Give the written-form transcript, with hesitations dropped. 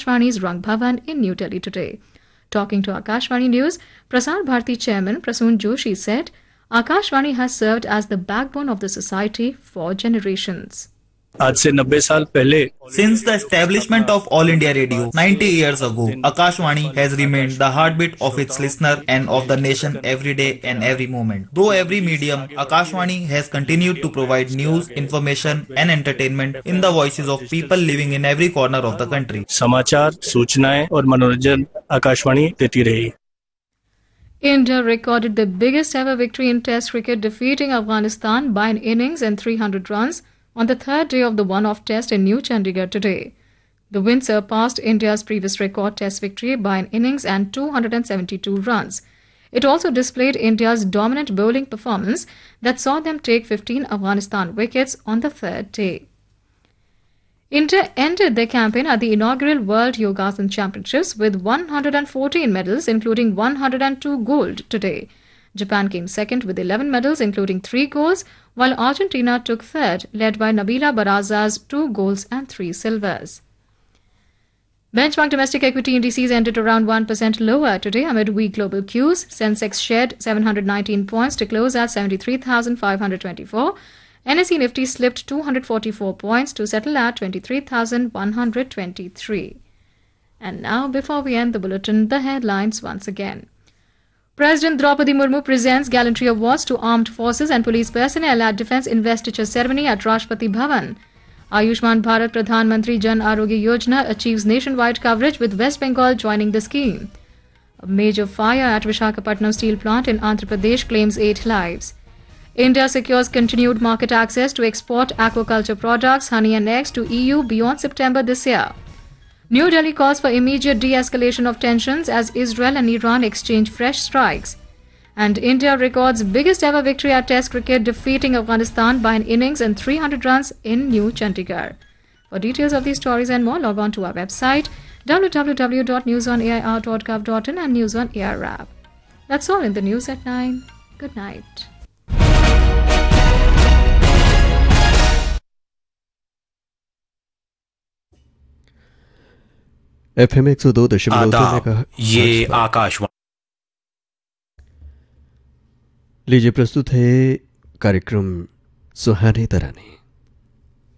Akashvani's Rang Bhavan in New Delhi today. Talking to Akashvani News, Prasar Bharati Chairman Prasoon Joshi said, Akashvani has served as the backbone of the society for generations. आज से 90 साल पहले Since the establishment of All India Radio 90 years ago, Akashvani has remained the heartbeat of its listener and of the nation every day and every moment. Through every medium, Akashvani has continued to provide news, information and entertainment in the voices of people living in every corner of the country. समाचार, सूचनाएं और मनोरंजन आकाशवाणी देती रही. India recorded the biggest ever victory in Test cricket, defeating Afghanistan by an innings and 300 runs on the third day of the one-off test in New Chandigarh today. The win surpassed India's previous record test victory by an innings and 272 runs. It also displayed India's dominant bowling performance that saw them take 15 Afghanistan wickets on the third day. India ended their campaign at the inaugural World Yogasan Championships with 114 medals, including 102 gold today. Japan came second with 11 medals, including 3 golds, while Argentina took third, led by Nabila Baraza's 2 golds and 3 silvers. Benchmark domestic equity indices ended around 1% lower today amid weak global cues. Sensex shed 719 points to close at 73,524. NSE Nifty slipped 244 points to settle at 23,123. And now, before we end the bulletin, the headlines once again. President Draupadi Murmu presents gallantry awards to armed forces and police personnel at Defence Investiture Ceremony at Rashtrapati Bhavan. Ayushman Bharat Pradhan Mantri Jan Arogya Yojana achieves nationwide coverage with West Bengal joining the scheme. A major fire at Visakhapatnam steel plant in Andhra Pradesh claims 8 lives. India secures continued market access to export aquaculture products, honey and eggs to EU beyond September this year. New Delhi calls for immediate de-escalation of tensions as Israel and Iran exchange fresh strikes. And India records biggest ever victory at Test cricket, defeating Afghanistan by an innings and 300 runs in New Chandigarh. For details of these stories and more, log on to our website www.newsonair.gov.in and News on Air app. That's all in the news at 9. Good night. FM 102.2 ये आकाशवाणी। लीजिए प्रस्तुत है कार्यक्रम सुहाने तराने।